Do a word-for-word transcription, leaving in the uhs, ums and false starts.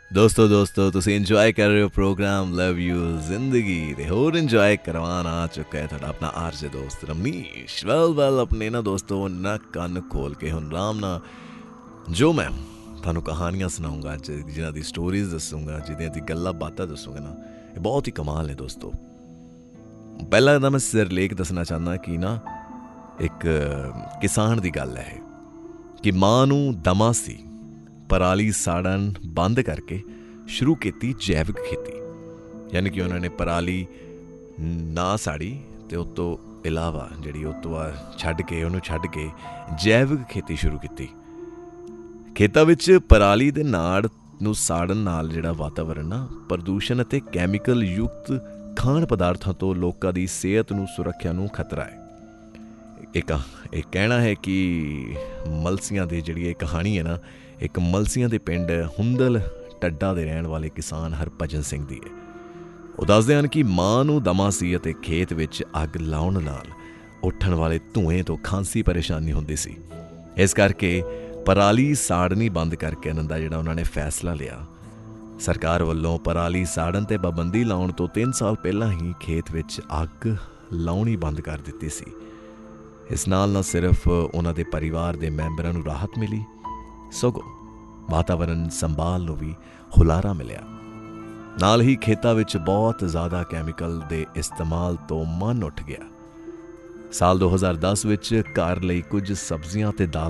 ਦੋਸਤੋ ਦੋਸਤੋ ਤੁਸੀਂ ਇੰਜੋਏ ਕਰ ਰਹੇ ਹੋ ਪ੍ਰੋਗਰਾਮ ਲਵ ਯੂ ਜ਼ਿੰਦਗੀ ਤੇ ਹੋਰ ਇੰਜੋਏ ਕਰਵਾਉਣ ਆ ਚੁੱਕਾ ਹੈ ਤੁਹਾਡਾ ਆਪਣਾ ਆਰਜੇ ਦੋਸਤ ਰਮਨੀਸ਼। ਵੈਲ ਵੈਲ ਆਪਣੇ ਨਾ ਦੋਸਤੋ ਨਾ ਕੰਨ ਖੋਲ ਕੇ ਹੁਣ ਆਰਾਮ ਨਾਲ ਜੋ ਮੈਂ ਤੁਹਾਨੂੰ ਕਹਾਣੀਆਂ ਸੁਣਾਉਂਗਾ ਅੱਜ, ਜਿਨ੍ਹਾਂ ਦੀ ਸਟੋਰੀਜ਼ ਦੱਸੂੰਗਾ, ਜਿਹਦੀਆਂ ਦੀ ਗੱਲਾਂ ਬਾਤਾਂ ਦੱਸੂੰਗਾ ਨਾ, ਇਹ ਬਹੁਤ ਹੀ ਕਮਾਲ ਨੇ ਦੋਸਤੋ। ਪਹਿਲਾਂ ਤਾਂ ਮੈਂ ਸਿਰਲੇਖ ਦੱਸਣਾ ਚਾਹੁੰਦਾ ਕਿ ਨਾ ਇੱਕ ਕਿਸਾਨ ਦੀ ਗੱਲ ਹੈ ਕਿ ਮਾਂ ਨੂੰ ਦਮਾ ਸੀ, ਪਰਾਲੀ ਸਾੜਨ ਬੰਦ ਕਰਕੇ ਸ਼ੁਰੂ ਕੀਤੀ ਜੈਵਿਕ ਖੇਤੀ। ਯਾਨੀ ਕਿ ਉਹਨਾਂ ਨੇ ਪਰਾਲੀ ਨਾ ਸਾੜੀ ਅਤੇ ਉਸ ਤੋਂ ਇਲਾਵਾ ਜਿਹੜੀ ਉਹ ਤੋਂ ਛੱਡ ਕੇ ਉਹਨੂੰ ਛੱਡ ਕੇ ਜੈਵਿਕ ਖੇਤੀ ਸ਼ੁਰੂ ਕੀਤੀ। ਖੇਤਾਂ ਵਿੱਚ ਪਰਾਲੀ ਦੇ ਨਾੜ ਨੂੰ ਸਾੜਨ ਨਾਲ ਜਿਹੜਾ ਵਾਤਾਵਰਨ ਨਾ ਪ੍ਰਦੂਸ਼ਣ ਅਤੇ ਕੈਮੀਕਲ ਯੁਕਤ ਖਾਣ ਪਦਾਰਥਾਂ ਤੋਂ ਲੋਕਾਂ ਦੀ ਸਿਹਤ ਨੂੰ ਸੁਰੱਖਿਆ ਨੂੰ ਖਤਰਾ ਹੈ। ਇੱਕ ਇਹ ਕਹਿਣਾ ਹੈ ਕਿ ਮਲਸੀਆਂ ਦੀ ਜਿਹੜੀ ਇਹ ਕਹਾਣੀ ਹੈ ਨਾ, ਇੱਕ ਮਲਸੀਆਂ ਦੇ ਪਿੰਡ ਹੁੰਦਲ ਟੱਡਾ ਦੇ ਰਹਿਣ ਵਾਲੇ ਕਿਸਾਨ ਹਰਭਜਨ ਸਿੰਘ ਦੀ ਹੈ। ਉਹ ਦੱਸਦੇ ਹਨ ਕਿ ਮਾਂ ਨੂੰ ਦਮਾ ਸੀ ਅਤੇ ਖੇਤ ਵਿੱਚ ਅੱਗ ਲਾਉਣ ਨਾਲ ਉੱਠਣ ਵਾਲੇ ਧੂਏਂ ਤੋਂ ਖਾਂਸੀ ਪਰੇਸ਼ਾਨੀ ਹੁੰਦੀ ਸੀ। ਇਸ ਕਰਕੇ ਪਰਾਲੀ ਸਾੜਨੀ ਬੰਦ ਕਰਕੇ ਇਹਨਾਂ ਦਾ ਜਿਹੜਾ ਉਹਨਾਂ ਨੇ ਫੈਸਲਾ ਲਿਆ। ਸਰਕਾਰ ਵੱਲੋਂ ਪਰਾਲੀ ਸਾੜਨ 'ਤੇ ਪਾਬੰਦੀ ਲਾਉਣ ਤੋਂ ਤਿੰਨ ਸਾਲ ਪਹਿਲਾਂ ਹੀ ਖੇਤ ਵਿੱਚ ਅੱਗ ਲਾਉਣੀ ਬੰਦ ਕਰ ਦਿੱਤੀ ਸੀ। ਇਸ ਨਾਲ ਨਾ ਸਿਰਫ ਉਹਨਾਂ ਦੇ ਪਰਿਵਾਰ ਦੇ ਮੈਂਬਰਾਂ ਨੂੰ ਰਾਹਤ ਮਿਲੀ, ਸਗੋਂ ਵਾਤਾਵਰਨ ਸੰਭਾਲ ਨੂੰ ਵੀ ਹੁਲਾਰਾ ਮਿਲਿਆ। ਨਾਲ ਹੀ ਖੇਤਾਂ ਵਿੱਚ ਬਹੁਤ ਜ਼ਿਆਦਾ ਕੈਮੀਕਲ ਦੇ ਇਸਤੇਮਾਲ ਤੋਂ ਮਨ ਉੱਠ ਗਿਆ। ਸਾਲ ਦੋ ਹਜ਼ਾਰ ਦਸ ਵਿੱਚ ਘਰ ਲਈ ਕੁਝ ਸਬਜ਼ੀਆਂ ਅਤੇ ਦਾਲਾਂ